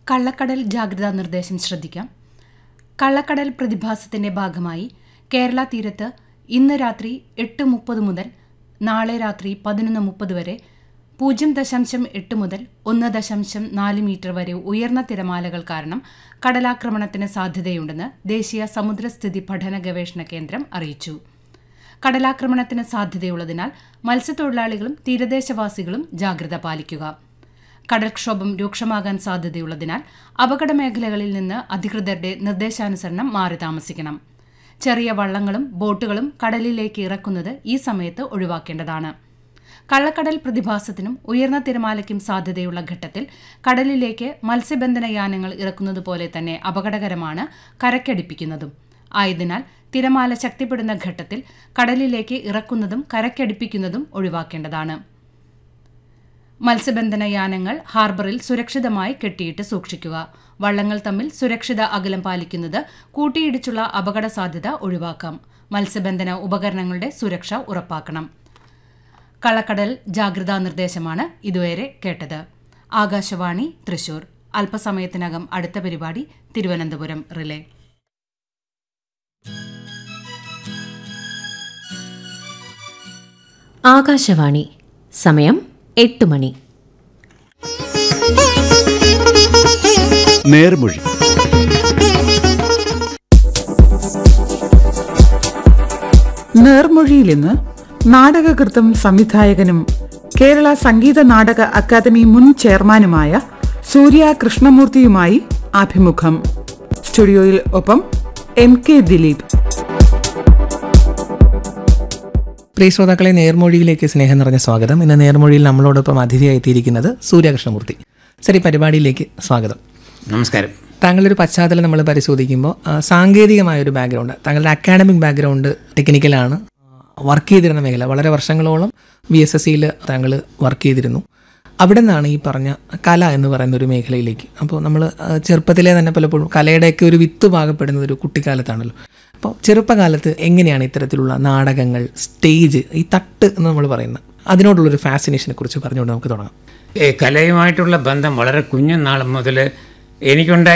കള്ളക്കടൽ ജാഗ്രതാ നിർദ്ദേശം ശ്രദ്ധിക്കാം. കള്ളക്കടൽ പ്രതിഭാസത്തിന്റെ ഭാഗമായി കേരള തീരത്ത് ഇന്ന് രാത്രി 8:30 മുതൽ നാളെ രാത്രി 11:30 വരെ 0.8 മുതൽ 1.4 മീറ്റർ വരെ ഉയർന്ന തിരമാലകൾ കാരണം കടലാക്രമണത്തിന് സാധ്യതയുണ്ടെന്ന് ദേശീയ സമുദ്രസ്ഥിതി പഠന ഗവേഷണ കേന്ദ്രം അറിയിച്ചു. കടലാക്രമണത്തിന് സാധ്യതയുള്ളതിനാൽ മത്സ്യത്തൊഴിലാളികളും തീരദേശവാസികളും ജാഗ്രത പാലിക്കുക. കടൽക്ഷോഭം രൂക്ഷമാകാൻ സാധ്യതയുള്ളതിനാൽ അപകട മേഖലകളിൽ നിന്ന് അധികൃതരുടെ നിർദ്ദേശാനുസരണം മാറി താമസിക്കണം. ചെറിയ വള്ളങ്ങളും ബോട്ടുകളും കടലിലേക്ക് ഇറക്കുന്നത് ഈ സമയത്ത് ഒഴിവാക്കേണ്ടതാണ്. കള്ളക്കടൽ പ്രതിഭാസത്തിനും ഉയർന്ന തിരമാലയ്ക്കും സാധ്യതയുള്ള ഘട്ടത്തിൽ കടലിലേക്ക് മത്സ്യബന്ധന യാനങ്ങൾ ഇറക്കുന്നതുപോലെ തന്നെ അപകടകരമാണ് കരക്കടിപ്പിക്കുന്നതും. ആയതിനാൽ തിരമാല ശക്തിപ്പെടുന്ന ഘട്ടത്തിൽ കടലിലേക്ക് ഇറക്കുന്നതും കരക്കടിപ്പിക്കുന്നതും ഒഴിവാക്കേണ്ടതാണ്. മത്സ്യബന്ധന യാനങ്ങൾ ഹാർബറിൽ സുരക്ഷിതമായി കെട്ടിയിട്ട് സൂക്ഷിക്കുക. വള്ളങ്ങൾ തമ്മിൽ സുരക്ഷിത അകലം പാലിക്കുന്നത് കൂട്ടിയിടിച്ചുള്ള അപകട സാധ്യത ഒഴിവാക്കാം. മത്സ്യബന്ധന ഉപകരണങ്ങളുടെ സുരക്ഷ ഉറപ്പാക്കണം. കള്ളക്കടൽ ജാഗ്രതാ നിർദ്ദേശമാണ് ഇതുവരെ കേട്ടത്. ആകാശവാണി തൃശൂർ. അല്പസമയത്തിനകം അടുത്ത പരിപാടി തിരുവനന്തപുരം റിലേ. ആകാശവാണി. സമയം 8 മണി. നേർമൊഴി. നേർമൊഴിയിൽ ഇന്ന് നാടകകൃത്തും സംവിധായകനും കേരള സംഗീത നാടക അക്കാദമി മുൻ ചെയർമാനുമായ സൂര്യ കൃഷ്ണമൂർത്തിയുമായി അഭിമുഖം. സ്റ്റുഡിയോയിൽ ഒപ്പം MK ദിലീപ്. പ്രിയ ശ്രോതാക്കളെ, നേർമൊഴിയിലേക്ക് സ്നേഹം നിറഞ്ഞ സ്വാഗതം. ഇന്ന് നേർമൊഴിയിൽ നമ്മളോടൊപ്പം അതിഥിയായി എത്തിയിരിക്കുന്നത് സൂര്യ കൃഷ്ണമൂർത്തി. സർ, ഈ പരിപാടിയിലേക്ക് സ്വാഗതം. നമസ്കാരം. താങ്കളുടെ ഒരു പശ്ചാത്തലം നമ്മൾ പരിശോധിക്കുമ്പോൾ സാങ്കേതികമായൊരു ബാക്ക്ഗ്രൗണ്ട്, താങ്കളുടെ അക്കാഡമിക് ബാക്ക്ഗ്രൗണ്ട് ടെക്നിക്കലാണ്, വർക്ക് ചെയ്തിരുന്ന മേഖല വളരെ വർഷങ്ങളോളം VSSCയിൽ താങ്കൾ വർക്ക് ചെയ്തിരുന്നു. അവിടെ നിന്നാണ് ഈ പറഞ്ഞ കല എന്ന് പറയുന്ന ഒരു മേഖലയിലേക്ക്. അപ്പോൾ നമ്മൾ ചെറുപ്പത്തിലെ തന്നെ പലപ്പോഴും കലയുടെയൊക്കെ ഒരു വിത്ത് പാകപ്പെടുന്നത് ഒരു കുട്ടിക്കാലത്താണല്ലോ. അപ്പോൾ ചെറുപ്പകാലത്ത് എങ്ങനെയാണ് ഇത്തരത്തിലുള്ള നാടകങ്ങൾ, സ്റ്റേജ്, ഈ തട്ട് എന്ന് നമ്മൾ പറയുന്നത്, അതിനോടുള്ളൊരു ഫാസിനേഷനെ കുറിച്ച് പറഞ്ഞുകൊണ്ട് നമുക്ക് തുടങ്ങാം. കലയുമായിട്ടുള്ള ബന്ധം വളരെ കുഞ്ഞുനാൾ മുതൽ എനിക്കുണ്ടായി.